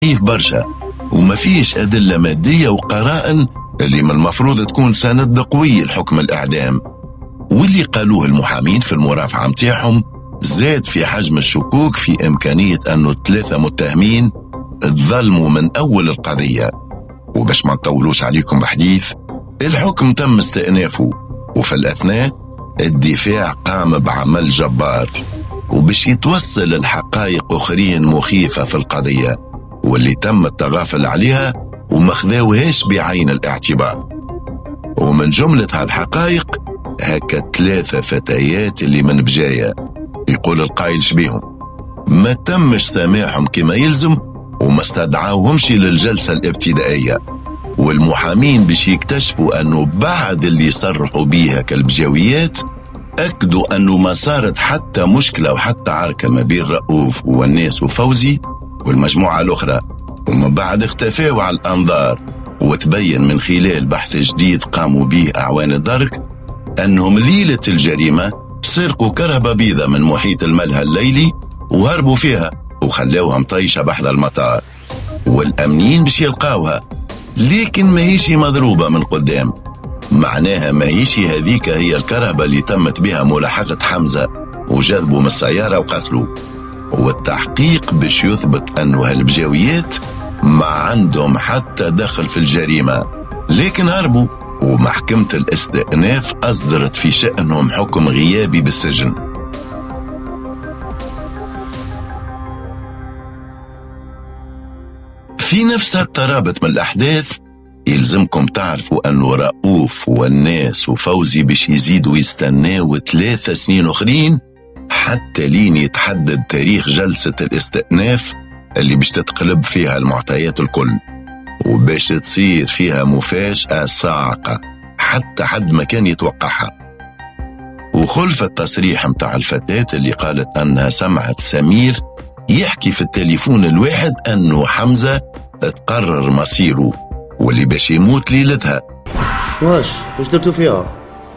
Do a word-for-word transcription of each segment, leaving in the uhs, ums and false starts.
ضعيف برشا وما فيش أدلة مادية وقرائن اللي من المفروض تكون سند قوي لحكم الإعدام. واللي قالوه المحامين في المرافعة متاعهم زاد في حجم الشكوك في إمكانية أنه ثلاثة متهمين اتظلموا من أول القضية. وباش ما نطولوش عليكم بحديث، الحكم تم استئنافه، وفي الأثناء الدفاع قام بعمل جبار وباش يتوصل الحقائق أخرين مخيفة في القضية واللي تم التغافل عليها وما خذاوهاش بعين الاعتبار. ومن جملة هالحقائق هكا ثلاثة فتيات اللي من بجاية يقول القائل شبيهم ما تمش سامعهم كما يلزم وما استدعاوهمش للجلسة الابتدائية. والمحامين باش يكتشفوا أنه بعد اللي صرحوا بيها كالبجاويات أكدوا أنه ما صارت حتى مشكلة وحتى عركة ما بين رؤوف والناس وفوزي والمجموعة الأخرى، ومن بعد اختفاوا على الأنظار. وتبين من خلال بحث جديد قاموا به أعوان الدرك أنهم ليلة الجريمة سرقوا كرهبة بيضة من محيط الملهى الليلي وهربوا فيها وخلوها مطيشة بحذا المطار، والأمنين باش يلقاوها لكن ما هيش مضروبة من قدام. معناها ما هيش هذيك هي الكرهبة اللي تمت بها ملاحقة حمزة وجذبه من السيارة وقتله. والتحقيق باش يثبت أنه هالبجاويات ما عندهم حتى دخل في الجريمة لكن هربوا، ومحكمة الاستئناف أصدرت في شأنهم حكم غيابي بالسجن. في نفس الترابط من الأحداث يلزمكم تعرفوا أنه رؤوف والناس وفوزي باش يزيدوا يستناوا ثلاثة سنين أخرين حتى لين يتحدد تاريخ جلسة الاستئناف اللي باش تتقلب فيها المعطيات الكل وباش تصير فيها مفاجأة صاعقة حتى حد ما كان يتوقعها. وخلف التصريح متاع الفتاة اللي قالت أنها سمعت سمير يحكي في التليفون الواحد أنه حمزة اتقرر مصيره واللي باش يموت ليلتها. واش واش درتوا فيها؟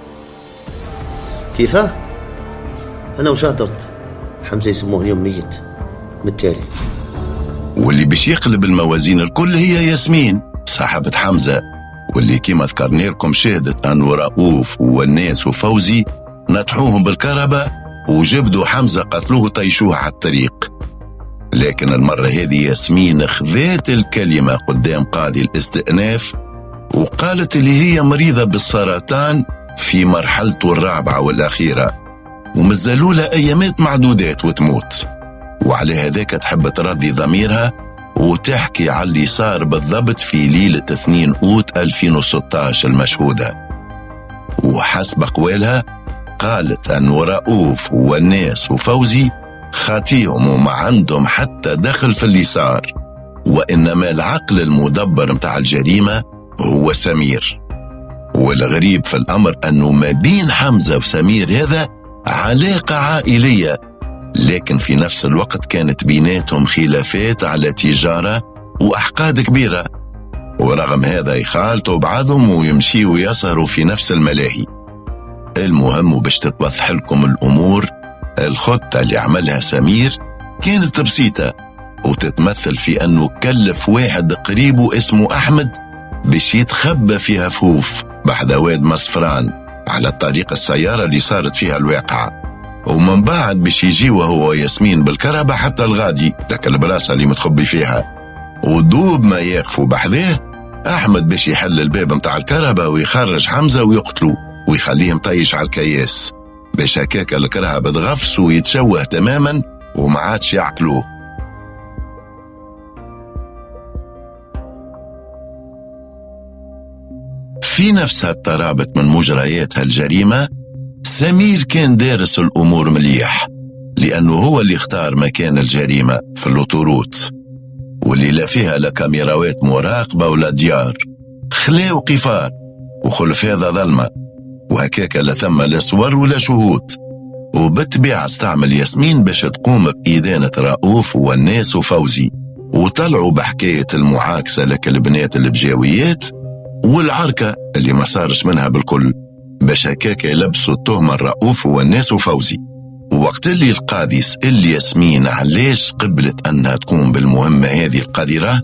كيفاه؟ أنا وش هدرت؟ حمزة يسموه اليوم ميت بالتالي. واللي باش يقلب الموازين الكل هي ياسمين صاحبة حمزة، واللي كيما ذكرنا لكم شهدت أنه رؤوف والناس وفوزي نطحوهم بالكهرباء وجبدوا حمزة قتلوه طيشوه على الطريق. لكن المرة هذه ياسمين خذات الكلمة قدام قاضي الاستئناف وقالت اللي هي مريضة بالسرطان في مرحلته الرابعة والأخيرة ومازالوا لها أيامات معدودات وتموت، وعلى هذاك تحب ترضي ضميرها وتحكي على اللي صار بالضبط في ليلة اثنين أوت ألفين وستة عشر المشهودة. وحسب قوالها قالت أن رؤوف والناس وفوزي خاتيهم وما عندهم حتى دخل في اللي صار، وإنما العقل المدبر متاع الجريمة هو سمير. والغريب في الأمر أنه ما بين حمزة وسمير هذا علاقة عائلية، لكن في نفس الوقت كانت بيناتهم خلافات على تجارة وأحقاد كبيرة، ورغم هذا يخالطوا بعضهم ويمشيوا ويسهروا في نفس الملاهي. المهم وباش تتوضح لكم الأمور، الخطة اللي عملها سمير كانت بسيطة وتتمثل في أنه كلف واحد قريبه اسمه أحمد باش يتخبى فيها فوف بحذا واد مصفران على طريق السيارة اللي صارت فيها الواقعة، ومن بعد باش يجيوه هو ياسمين بالكربة حتى الغادي لك البلاصة اللي متخبي فيها. ودوب ما يقفوا بحذاه أحمد باش يحل الباب متاع الكربة ويخرج حمزة ويقتلوا ويخليه مطيش على الكياس باش هكاك الكرهبة تغفص ويتشوه تماما وما عادش يعقلوه. في نفس الترابط من مجريات هالجريمة سمير كان دارس الأمور مليح، لأنه هو اللي اختار مكان الجريمة في اللوطوروت واللي لا فيها لا كاميراوات مراقبة ولا ديار، خلاو قفار وخلف هذا ظلمة، وهكاك لا ثم لا صور ولا شهود. وبالطبيعة استعمل ياسمين باش تقوم بإدانة رؤوف والناس وفوزي، وطلعوا بحكاية المعاكسة لك البنات البجاويات والعركة اللي ما صارش منها بالكل باش هكاك يلبسوا التهمة الرؤوف والناس وفوزي. ووقت اللي القاضي سأل ياسمين علاش قبلت أنها تقوم بالمهمة هذه القذرة،